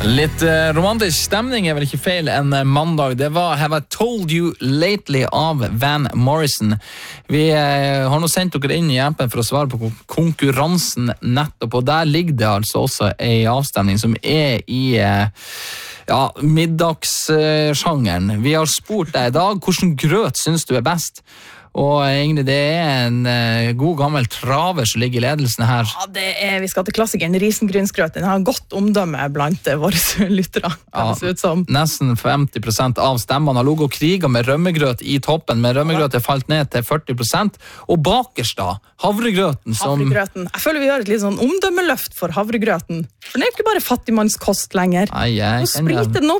Litt romantisk stemning vel ikke feil en mandag. Det var Have I Told You Lately av Van Morrison. Vi har nå sendt dere inn i appen for å svare på konkurransen nettopp, og der ligger det altså også en avstemning som i middagssjangeren. Vi har spurt deg i dag, hvordan grøt synes du best? Og egentlig det en god gammel traver som ligger i ledelsen her. Ja, vi skal til klassikeren risengrynsgrøt. Den har godt omdømme blant våre lyttere, kan det se ut som. Nesten 50% av stemmene har ligget og kriget med rømmegrøt i toppen, men rømmegrøt falt ned til 40%. Og bakerst da, havregrøten som... Havregrøten. Jeg føler vi har et litt sånn omdømmeløft for havregrøten. For den jo ikke bare fattigmannskost lenger. Nå spriter den